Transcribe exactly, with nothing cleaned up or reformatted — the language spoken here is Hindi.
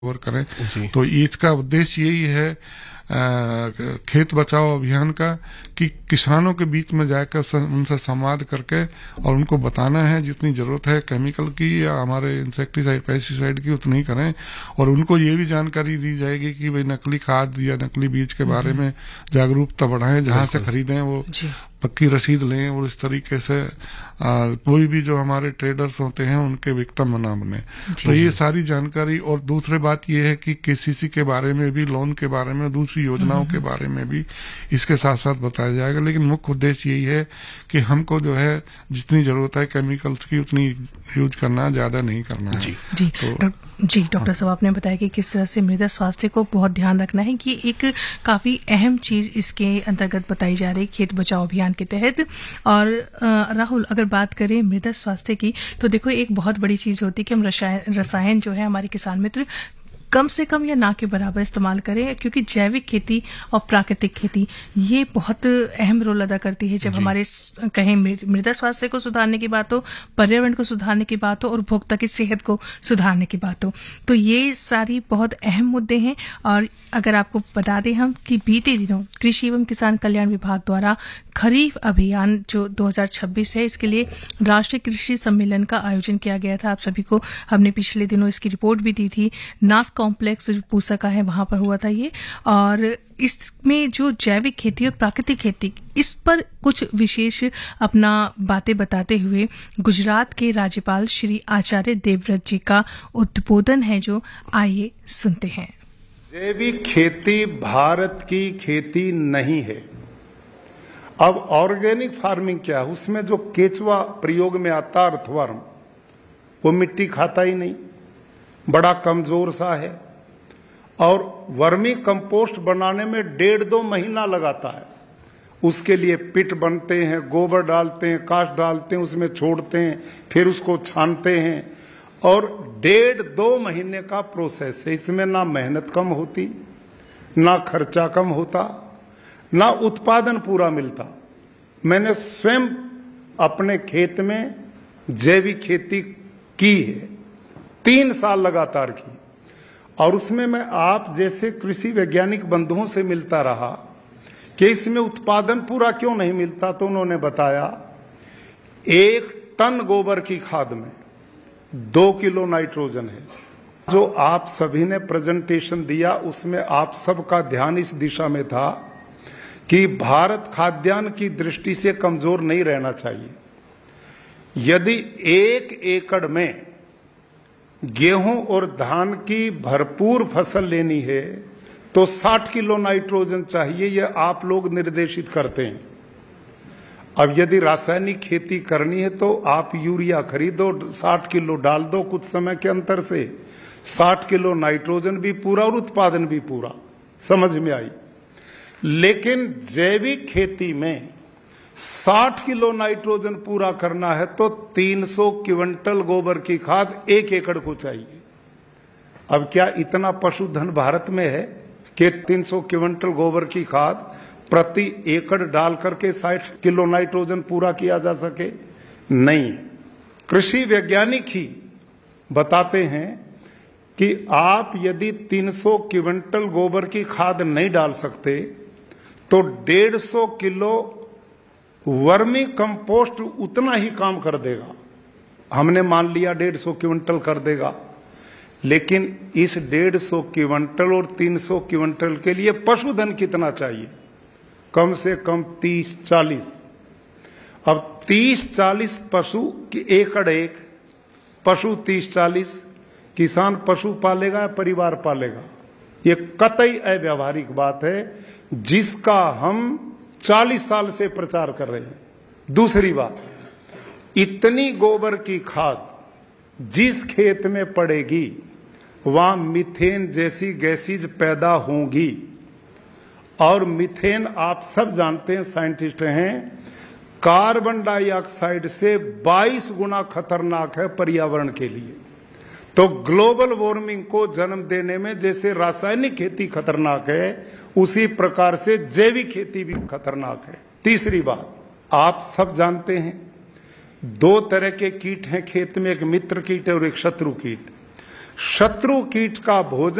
कवर करें। तो इसका उद्देश्य यही है आ, खेत बचाओ अभियान का कि किसानों के बीच में जाकर उनसे संवाद करके और उनको बताना है जितनी जरूरत है केमिकल की या हमारे इंसेक्टिसाइड पेस्टिसाइड की उतनी ही करें, और उनको ये भी जानकारी दी जाएगी कि भाई नकली खाद या नकली बीज के बारे में जागरूकता बढ़ाएं, जहां से खरीदें वो पक्की रसीद लें और इस तरीके से आ, कोई भी जो हमारे ट्रेडर्स होते हैं उनके विक्टिम न बने। तो ये सारी जानकारी, और दूसरी बात ये है कि केसीसी के बारे में भी, लोन के बारे में, दूसरी योजनाओं के बारे में भी इसके साथ साथ बताया जाएगा। लेकिन मुख्य उद्देश्य यही है कि हमको जो है जितनी जरूरत है केमिकल्स की उतनी यूज करना, ज्यादा नहीं करना है। जी जी तो, जी डॉक्टर साहब आपने बताया कि किस तरह से मृदा स्वास्थ्य को बहुत ध्यान रखना है कि एक काफी अहम चीज इसके अंतर्गत बताई जा रही खेत बचाओ अभियान के तहत। और राहुल, अगर बात करें मृदा स्वास्थ्य की तो देखो एक बहुत बड़ी चीज होती है कि हम रसायन रसायन जो है हमारे किसान मित्र कम से कम या ना के बराबर इस्तेमाल करें, क्योंकि जैविक खेती और प्राकृतिक खेती ये बहुत अहम रोल अदा करती है जब हमारे कहें मृदा स्वास्थ्य को सुधारने की बात हो, पर्यावरण को सुधारने की बात हो और उपभोक्ता की सेहत को सुधारने की बात हो। तो ये सारी बहुत अहम मुद्दे हैं। और अगर आपको बता दें हम कि बीते दिनों कृषि एवं किसान कल्याण विभाग द्वारा खरीफ अभियान जो दो हज़ार छब्बीस है, इसके लिए राष्ट्रीय कृषि सम्मेलन का आयोजन किया गया था। आप सभी को हमने पिछले दिनों इसकी रिपोर्ट भी दी थी। नास कॉम्प्लेक्स जो पूसा का है वहां पर हुआ था ये। और इसमें जो जैविक खेती और प्राकृतिक खेती, इस पर कुछ विशेष अपना बातें बताते हुए गुजरात के राज्यपाल श्री आचार्य देवव्रत जी का उद्बोधन है, जो आइए सुनते हैं। जैविक खेती भारत की खेती नहीं है। अब ऑर्गेनिक फार्मिंग क्या है, उसमें जो केचुआ प्रयोग में आता अर्थवर्म, वो मिट्टी खाता ही नहीं, बड़ा कमजोर सा है, और वर्मी कंपोस्ट बनाने में डेढ़ दो महीना लगाता है। उसके लिए पिट बनते हैं, गोबर डालते हैं, काष्ठ डालते हैं, उसमें छोड़ते हैं, फिर उसको छानते हैं, और डेढ़ दो महीने का प्रोसेस है। इसमें ना मेहनत कम होती, ना खर्चा कम होता, ना उत्पादन पूरा मिलता। मैंने स्वयं अपने खेत में जैविक खेती की है, तीन साल लगातार की, और उसमें मैं आप जैसे कृषि वैज्ञानिक बंधुओं से मिलता रहा कि इसमें उत्पादन पूरा क्यों नहीं मिलता। तो उन्होंने बताया एक टन गोबर की खाद में दो किलो नाइट्रोजन है। जो आप सभी ने प्रेजेंटेशन दिया उसमें आप सबका ध्यान इस दिशा में था कि भारत खाद्यान्न की दृष्टि से कमजोर नहीं रहना चाहिए। यदि एक एकड़ में गेहूं और धान की भरपूर फसल लेनी है तो साठ किलो नाइट्रोजन चाहिए, यह आप लोग निर्देशित करते हैं। अब यदि रासायनिक खेती करनी है तो आप यूरिया खरीदो, साठ किलो डाल दो, कुछ समय के अंतर से साठ किलो नाइट्रोजन भी पूरा और उत्पादन भी पूरा। समझ में आई। लेकिन जैविक खेती में साठ किलो नाइट्रोजन पूरा करना है तो तीन सौ क्विंटल गोबर की खाद एक एकड़ को चाहिए। अब क्या इतना पशुधन भारत में है कि तीन सौ क्विंटल गोबर की खाद प्रति एकड़ डाल करके साठ किलो नाइट्रोजन पूरा किया जा सके? नहीं है। कृषि वैज्ञानिक ही बताते हैं कि आप यदि तीन सौ क्विंटल गोबर की खाद नहीं डाल सकते तो डेढ़ सौ किलो वर्मी कंपोस्ट उतना ही काम कर देगा। हमने मान लिया डेढ़ सौ क्विंटल कर देगा, लेकिन इस डेढ़ सौ क्विंटल और तीन सौ क्विंटल के लिए पशुधन कितना चाहिए? कम से कम तीस चालीस। अब तीस चालीस पशु की एकड़ एक पशु, तीस चालीस किसान पशु पालेगा या परिवार पालेगा? ये कतई अव्यावहारिक बात है जिसका हम चालीस साल से प्रचार कर रहे हैं। दूसरी बात, इतनी गोबर की खाद जिस खेत में पड़ेगी वहां मीथेन जैसी गैसेज पैदा होंगी, और मीथेन आप सब जानते हैं, साइंटिस्ट हैं, कार्बन डाइऑक्साइड से बाईस गुना खतरनाक है पर्यावरण के लिए। तो ग्लोबल वार्मिंग को जन्म देने में जैसे रासायनिक खेती खतरनाक है, उसी प्रकार से जैविक खेती भी खतरनाक है। तीसरी बात, आप सब जानते हैं दो तरह के कीट हैं खेत में, एक मित्र कीट है और एक शत्रु कीट। शत्रु कीट का भोजन